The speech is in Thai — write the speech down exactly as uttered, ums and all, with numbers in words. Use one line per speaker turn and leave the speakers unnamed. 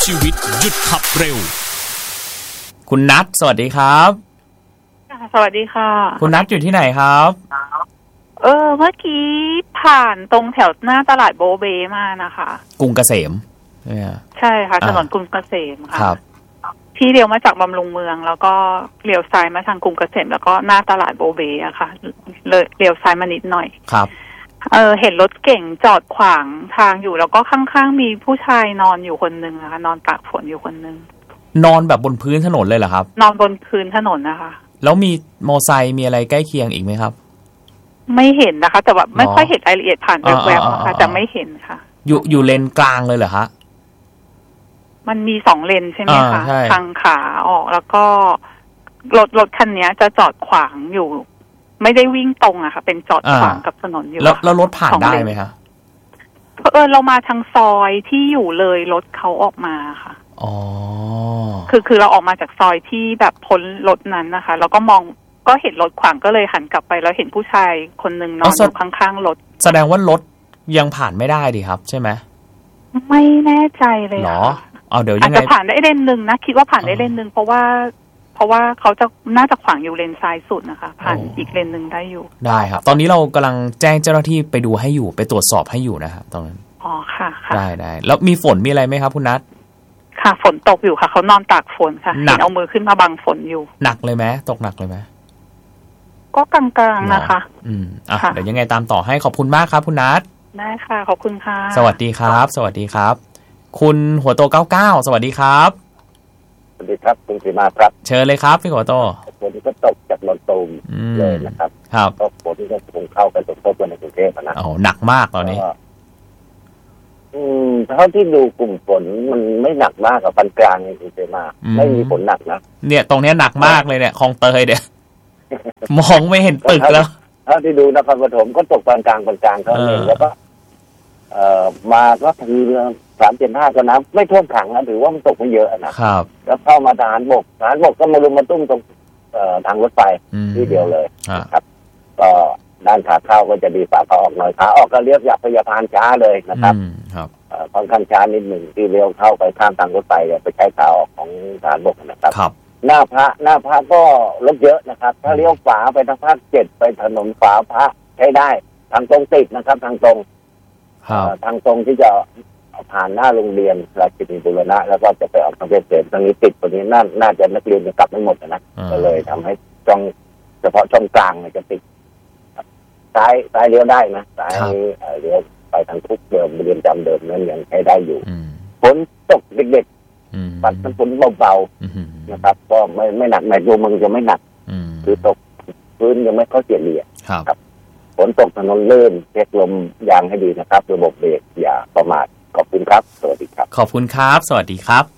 ชีวิตหยุดขับเร็ว
คุณนัทสวัสดีครับ
สวัสดีค่ะ
คุณนัทอยู่ที่ไหนครับ
เออเมื่อกี้ผ่านตรงแถวหน้าตลาดโบเบมานะคะ
กรุงเกษม
ใช่ค่ะถนนกรุงเกษมค่ะครับที่เลี้ยวมาจากบำรุงเมืองแล้วก็เลี้ยวซ้ายมาทางกรุงเกษมแล้วก็หน้าตลาดโบเบอะค่ะเลยเลี้ยวซ้ายมานิดหน่อย
ครับ
เออเห็นรถเก่งจอดขวางทางอยู่แล้วก็ข้างๆมีผู้ชายนอนอยู่คนนึงนะคะนอนตากฝนอยู่คนนึง
นอนแบบบนพื้นถนนเลยเหรอครับ
นอนบนพื้นถนนนะคะ
แล้วมีมอไซค์มีอะไรใกล้เคียงอีกไหมครับ
ไม่เห็นนะคะแต่ว่าไม่ค่อยเห็นรายละเอียดผ่านแวบๆนะคะแต่ไม่เห็นค่ะ
อยู่อยู่เลนกลางเลยเหรอฮะ
มันมีสองเลนใช่ไหมคะทางขาออกแล้วก็รถรถคันนี้จะจอดขวางอยู่ไม่ได้วิ่งตรงอะค่ะเป็นจอดขวางกับถนนอยู่
แล้วแล้วรถผ่านได้ไหมคะ
เออเรามาทางซอยที่อยู่เลยรถเขาออกมาค่ะ
อ๋อ
คือคือเราออกมาจากซอยที่แบบพ้นรถนั้นนะคะแล้วก็มองก็เห็นรถขวางก็เลยหันกลับไปแล้วเห็นผู้ชายคนนึงนอนอยู่ข้างๆรถ
แสดงว่ารถยังผ่านไม่ได้ดิครับใช่ไหม
ไม่แน่ใจเลย
เหรอเอาเดี๋ยวยังไง
อาจจะผ่านได้เลนนึงนะคิดว่าผ่านได้เลนนึงเพราะว่าเพราะว่าเขาจะน่าจะขวางอยู่เลนซ้ายสุดนะคะผ่านอีกเลนนึงได้อยู่
ได้ครับตอนนี้เรากำลังแจ้งเจ้าหน้าที่ไปดูให้อยู่ไปตรวจสอบให้อยู่นะครับตอนนั้น
อ๋อค่ะค่ะ
ได้ได้แล้วมีฝนมีอะไรไหมครับคุณนัท
ค่ะฝนตกอยู่ค่ะเขานอนตากฝนค่ะเห็นเอามือขึ้นมาบังฝนอยู่
หนักเลยไหมตกหนักเลยไหม
ก็กลางๆนะคะ
อืมอ่ะเดี๋ยวยังไงตามต่อให้ขอบคุณมากครับคุณนัท
ได้ค่ะขอบคุณค่ะ
สวัสดีครับสวัสดีครับคุณหัวโตเก้าเก้าสวัสดีครับ
สวัสดีครับคุณสีมาครับ
เชิญเลยครับพี่หัวโต
ฝนก็ตกจากลอนตูมเลยนะครับ
ครับ
ก็ฝนที่จะคงเข้ากันสมทบกันในกรุงเทพนะ
โอ้หนักมากตอนนี้
อืมเท่าที่ดูกลุ่มฝนมันไม่หนักมากกับปานกลางในกรุงเทพมาไม่มีฝนหนักนะ
เนี่ยตรงนี้หนักมากเลยเนี่ยคลองเตยเนี่ยมองไม่เห็นตึกแล้ว
เท่าที่ดูนครปฐมก็ตกปานกลางปานกลางเท่านั้นแล้วก็เอ่อมาก็คือสามเจ็ดห้าก็น้ำไม่ท่วมขังนะถือว่ามันตกไม่เยอะนะครับแล้วเข้ามาทหารบกทหารบกก็มาลุมมาตุ้มตรงทางรถไฟที่เดียวเลยครับก็ด้านขาเข้าก็จะดีฝ่าขาออกหน่อยขาออกก็เรียกอยากพยาพานช้าเลยนะครับค่อนข้างช้านิดหนึ่งที่เลี้ยวเข้าไปข้ามทางรถไฟไปใช้ขาออกของทหารบกนะครับหน้าพระหน้าพระก็รถเยอะนะครับถ้าเลี้ยวฝาไปทางภาคเจ็ดไปถนนฝาพระใช้ได้ทางตรงติดนะครับทางตรงทางตรงที่จะผ่านหน้าโรงเรียนราชินีบุรณะแล้วก็จะไปออกทางเพชรเกษมทางนี้ติดตรงนี้น่าน่าจะนักเรียนจะกลับไม่หมดนะก็เลยทำให้ช่องเฉพาะช่องกลางเนี่ยจะติดซ้ายซ้ายเลี้ยวได้นะซ้ายเลี้ยวไปทางทุกเดิมเรียนจำเดิมนั้นยังใช้ได้อยู่ฝนตกเด็กๆปัดฝนเบาๆนะครับก็ไม่ไม่หนักแม้ดูมันจะไม่หนักคือตกพื้นยังไม่เข้าเฉลี่ยครับฝนตกถนนลื่นเช็คลมยางให้ดีนะครับระบบเบรกอย่าประมาทขอบคุณครับสวัสดีครับ
ขอบคุณครับสวัสดีครับ